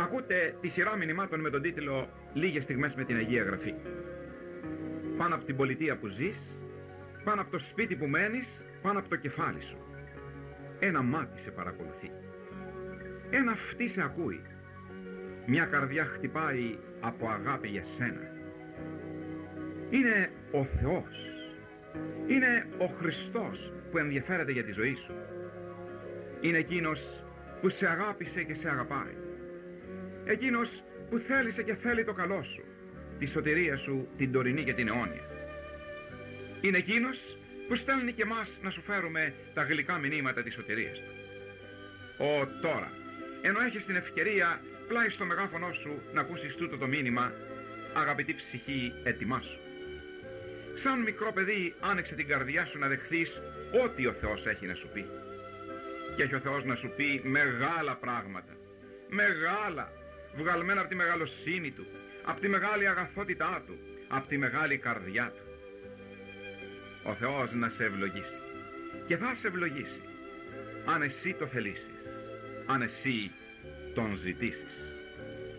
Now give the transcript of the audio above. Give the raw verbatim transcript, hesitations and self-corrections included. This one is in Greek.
Ακούτε τη σειρά μηνυμάτων με τον τίτλο «Λίγες στιγμές με την Αγία Γραφή». Πάνω από την πολιτεία που ζεις, πάνω από το σπίτι που μένεις, πάνω από το κεφάλι σου. Ένα μάτι σε παρακολουθεί. Ένα αυτί σε ακούει. Μια καρδιά χτυπάει από αγάπη για σένα. Είναι ο Θεός. Είναι ο Χριστός που ενδιαφέρεται για τη ζωή σου. Είναι εκείνος που σε αγάπησε και σε αγαπάει. Εκείνος που θέλησε και θέλει το καλό σου, τη σωτηρία σου, την τωρινή και την αιώνια. Είναι εκείνος που στέλνει και εμάς να σου φέρουμε τα γλυκά μηνύματα της σωτηρίας του. Ω τώρα, ενώ έχεις την ευκαιρία πλάι στο μεγάφωνο σου να ακούσεις τούτο το μήνυμα, αγαπητή ψυχή, ετοιμάσου. Σαν μικρό παιδί άνοιξε την καρδιά σου να δεχθείς ό,τι ο Θεός έχει να σου πει. Και έχει ο Θεός να σου πει μεγάλα πράγματα. Μεγάλα, βγαλμένα από τη μεγαλοσύνη του, από τη μεγάλη αγαθότητά του, από τη μεγάλη καρδιά του. Ο Θεός να σε ευλογήσει. Και θα σε ευλογήσει αν εσύ το θελήσεις, αν εσύ τον ζητήσεις.